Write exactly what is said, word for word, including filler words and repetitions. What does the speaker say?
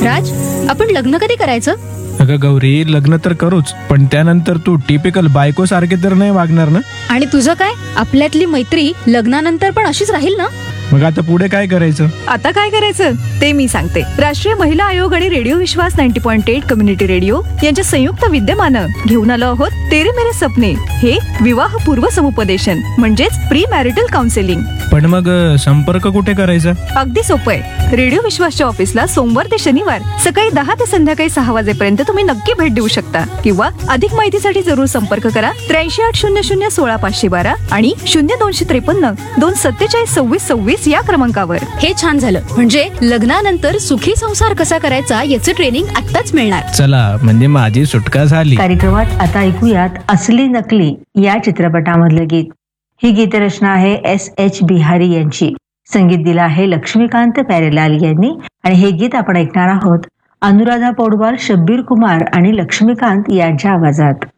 राज, आपण लग्न कधी करायचं? अगं गौरी, लग्न तर करूच, पण त्यानंतर तू टिपिकल बायको सारखे तर नाही वागणार ना? आणि तुझं काय? आपल्यातली मैत्री लग्नानंतर पण अशीच राहील ना? मग आता पुढे काय करायचं? आता काय करायचं ते मी सांगते. राष्ट्रीय महिला आयोग आणि रेडिओ विश्वास नव्वद पॉईंट आठ कम्युनिटी रेडिओ यांच्या संयुक्त विद्यमानं घेऊन आलो आहोत तेरे मेरे सपने, हे विवाह पूर्व समुपदेशन म्हणजेच प्री मॅरिटल काउन्सिलिंग. पण मग अ, संपर्क कुठे करायचा? अगदी सोपं आहे. रेडिओ विश्वासच्या ऑफिसला सोमवार ते शनिवार सकाळी दहा ते संध्याकाळी सहा वाजेपर्यंत तुम्ही नक्की भेट देऊ शकता, किंवा अधिक माहितीसाठी जरूर संपर्क करा त्र्याऐंशी आठ शून्य शून्य सोळा पाचशे बारा आणि शून्य दोनशे त्रेपन्न दोन सत्तेचाळीस सव्वीस सव्वीस या क्रमांकावर. हे छान झालं. म्हणजे लग्नानंतर सुखी संसार कसा करायचा याचं ट्रेनिंग आत्ताच मिळणार. चला, म्हणजे माझी सुटका झाली. कार्यक्रमात आता ऐकूयात असली नकली या चित्रपटामधलं गीत. ही गीतरचना आहे एस एच बिहारी यांची. संगीत दिलं आहे लक्ष्मीकांत प्यारेलाल यांनी. आणि हे गीत आपण ऐकणार आहोत अनुराधा पौडवाल, शब्बीर कुमार आणि लक्ष्मीकांत यांच्या आवाजात.